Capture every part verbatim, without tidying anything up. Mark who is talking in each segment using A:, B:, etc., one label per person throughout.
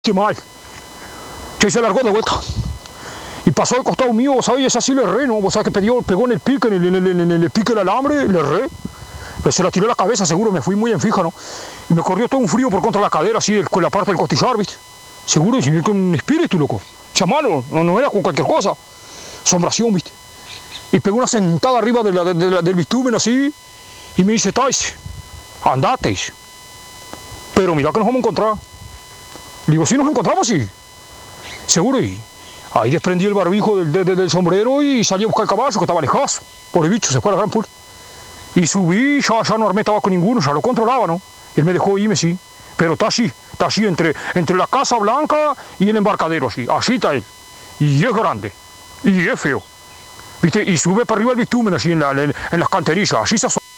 A: Qué mal. Que se largó de vuelta. Y pasó al costado mío, vos sabés, y esa sí le erré, ¿no? Vos sabés que pegó, pegó en el pique, en el, en el, en el pique del alambre, le erré. Pero se la tiró la cabeza, seguro, me fui muy en fija, ¿no? Y me corrió todo un frío por contra la cadera, así, con la parte del costillar, ¿viste? Seguro, y sin con un espíritu, loco. Chamano, no, no era con cualquier cosa. Sombración, ¿viste? Y pegó una sentada arriba de la, de, de la, del bitumen, así, y me dice, Tais, andate. Pero mira que nos vamos a encontrar. Le digo, sí, nos encontramos, sí. Seguro, y ahí desprendí el barbijo del, del, del sombrero y salí a buscar el caballo, que estaba lejazo. Por el bicho, se fue a la gran puerta. Y subí, ya, ya no armé tabaco ninguno, ya lo controlaba, ¿no? Él me dejó irme, sí. Pero está así, está así, entre, entre la Casa Blanca y el embarcadero, así. Así está él. Y es grande. Y es feo. ¿Viste? Y sube para arriba el bitumen, así, en, la, en, en las canterillas. Así se asoma.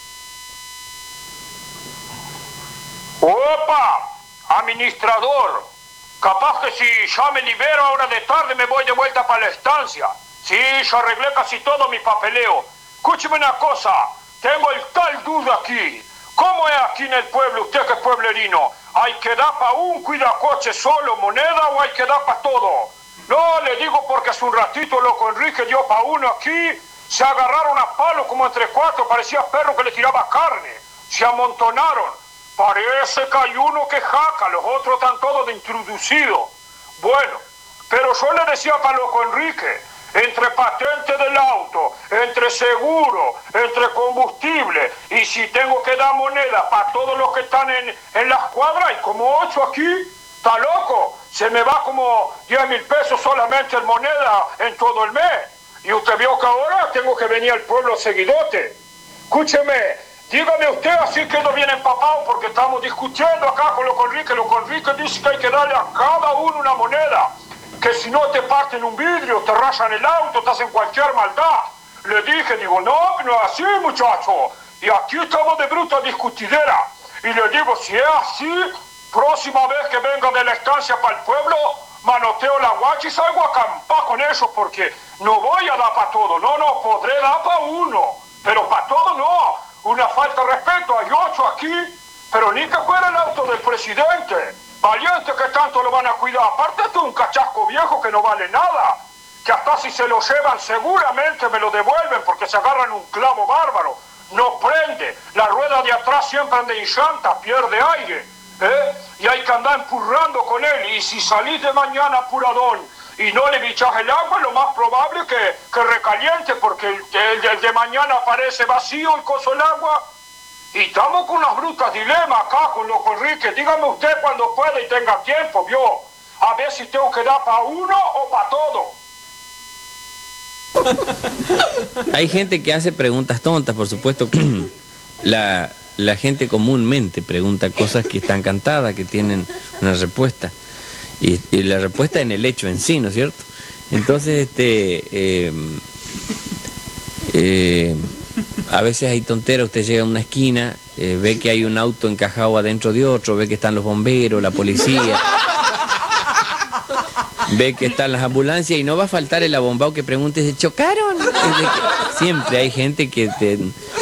B: ¡Opa! Administrador. Capaz que si ya me libero ahora de tarde me voy de vuelta para la estancia. Sí, yo arreglé casi todo mi papeleo. Escúcheme una cosa, tengo el tal duda aquí. ¿Cómo es aquí en el pueblo, usted que es pueblerino? ¿Hay que dar para un cuidacoche solo moneda o hay que dar para todo? No, le digo porque hace un ratito loco Enrique dio para uno aquí, se agarraron a palo como entre cuatro, parecía perro que le tiraba carne. Se amontonaron. Parece que hay uno que jaca, los otros están todos de introducidos. Bueno, pero yo le decía para loco Enrique, entre patente del auto, entre seguro, entre combustible, y si tengo que dar moneda para todos los que están en, en las cuadras, hay como ocho aquí, está loco, se me va como diez mil pesos solamente en moneda en todo el mes. Y usted vio que ahora tengo que venir al pueblo seguidote. Escúcheme. Dígame usted, así quedo bien empapado, porque estamos discutiendo acá con Loco Enrique. Loco Enrique dice que hay que darle a cada uno una moneda, que si no te parten un vidrio, te rayan el auto, te hacen cualquier maldad. Le dije, digo, no, no es así, muchacho. Y aquí estamos de bruta discutidera. Y le digo, si es así, próxima vez que venga de la estancia para el pueblo, manoteo la guacha y salgo a acampar con ellos, porque no voy a dar para todo. No, no, podré dar para uno, pero para todo no. Una falta de respeto, hay ocho aquí, pero ni que fuera el auto del presidente. Valiente que tanto lo van a cuidar. Aparte de un cachasco viejo que no vale nada, que hasta si se lo llevan seguramente me lo devuelven porque se agarran un clavo bárbaro. No prende, la rueda de atrás siempre anda en llanta, pierde aire, ¿eh? Y hay que andar empurrando con él. Y si salís de mañana apuradón y no le bichás el agua, lo más probable es que, que recaliente, porque el, el, el de mañana aparece vacío el coso del agua. Y estamos con unas brutas dilemas acá con Loco Enrique. Dígame usted cuando pueda y tenga tiempo, vio. A ver si tengo que dar para uno o para todo.
C: Hay gente que hace preguntas tontas, por supuesto. la, la gente comúnmente pregunta cosas que están cantadas, que tienen una respuesta. Y, y la respuesta en el hecho en sí, ¿no es cierto? Entonces, este... Eh, eh, a veces hay tonteras, usted llega a una esquina, eh, ve que hay un auto encajado adentro de otro, ve que están los bomberos, la policía, ve que están las ambulancias y no va a faltar el abombado que pregunte, ¿se chocaron? Siempre hay gente que te...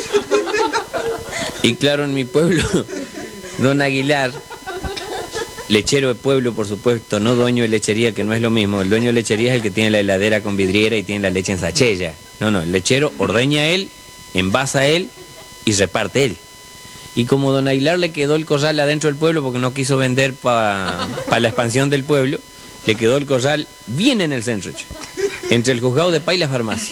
C: Y claro, en mi pueblo, don Aguilar, lechero de pueblo, por supuesto, no dueño de lechería, que no es lo mismo. El dueño de lechería es el que tiene la heladera con vidriera y tiene la leche en sachella. No, no, el lechero ordeña él, envasa él y reparte él. Y como don Aguilar le quedó el corral adentro del pueblo porque no quiso vender para pa la expansión del pueblo, le quedó el corral bien en el centro, entre el juzgado de paz y la farmacia.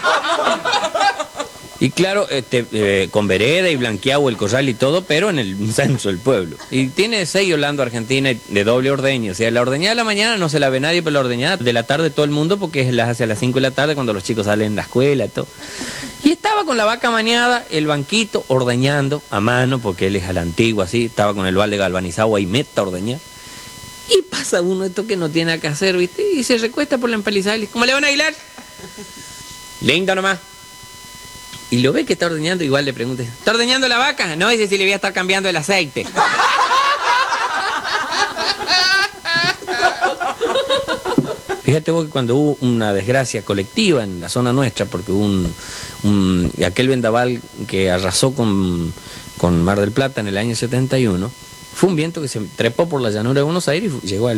C: Y claro, este, eh, con vereda y blanqueado el corral y todo, pero en el centro del pueblo. Y tiene seis Holando Argentina de doble ordeño. O sea, la ordeñada de la mañana no se la ve nadie, pero la ordeñada de la tarde todo el mundo, porque las hace a las cinco de la tarde cuando los chicos salen de la escuela y todo. Y estaba con la vaca maniada, el banquito, ordeñando a mano, porque él es a la antigua, así. Estaba con el balde galvanizado ahí, meta a ordeñar. Y pasa uno esto que no tiene nada que hacer, ¿viste? Y se recuesta por la empalizada y le dice, ¿cómo le van a Aguilar? Lindo nomás. Y lo ve que está ordeñando, igual le pregunta, ¿está ordeñando la vaca? No, dice, si le voy a estar cambiando el aceite. Fíjate vos que cuando hubo una desgracia colectiva en la zona nuestra, porque hubo un, un aquel vendaval que arrasó con, con Mar del Plata en el año setenta y uno, Fue un viento que se trepó por la llanura de Buenos Aires y llegó a